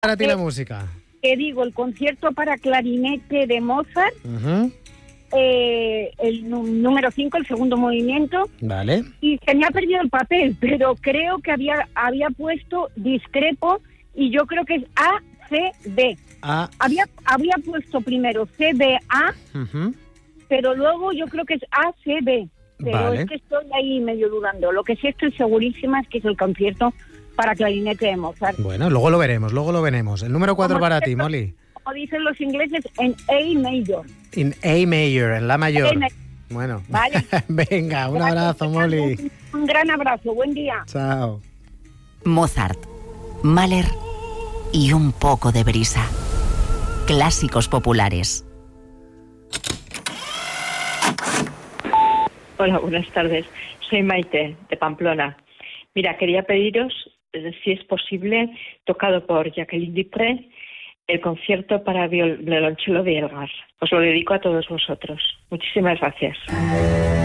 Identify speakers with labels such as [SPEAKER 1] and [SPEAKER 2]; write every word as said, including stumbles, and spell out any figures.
[SPEAKER 1] para ti la música?
[SPEAKER 2] Te digo, el concierto para clarinete de Mozart,
[SPEAKER 1] Uh-huh.
[SPEAKER 2] eh, el nú- número cinco, el segundo movimiento,
[SPEAKER 1] Vale.
[SPEAKER 2] y se me ha perdido el papel, pero creo que había, había puesto discrepo, y yo creo que es A, C, B.
[SPEAKER 1] A.
[SPEAKER 2] Había, había puesto primero C, B, A,
[SPEAKER 1] Uh-huh.
[SPEAKER 2] pero luego yo creo que es A, C, B. Pero
[SPEAKER 1] Vale.
[SPEAKER 2] es que estoy ahí medio dudando. Lo que sí estoy segurísima es que es el concierto para clarinete de Mozart.
[SPEAKER 1] Bueno, luego lo veremos, luego lo veremos. El número cuatro
[SPEAKER 2] Como
[SPEAKER 1] para
[SPEAKER 2] dicen
[SPEAKER 1] ti,
[SPEAKER 2] los-
[SPEAKER 1] Molly.
[SPEAKER 2] Como dicen los ingleses, en A mayor.
[SPEAKER 1] In A major, en la mayor.
[SPEAKER 2] A ma-
[SPEAKER 1] Bueno.
[SPEAKER 2] Vale.
[SPEAKER 1] Venga, un
[SPEAKER 2] Gracias,
[SPEAKER 1] abrazo,
[SPEAKER 2] Fernando.
[SPEAKER 1] Molly.
[SPEAKER 2] Un, un gran abrazo. Buen día.
[SPEAKER 1] Chao.
[SPEAKER 3] Mozart, Mahler y un poco de brisa. Clásicos populares.
[SPEAKER 4] Hola, buenas tardes. Soy Maite, de Pamplona. Mira, quería pediros, eh, si es posible, tocado por Jacqueline Dupré, el concierto para viol- violonchelo de Elgar. Os lo dedico a todos vosotros. Muchísimas gracias.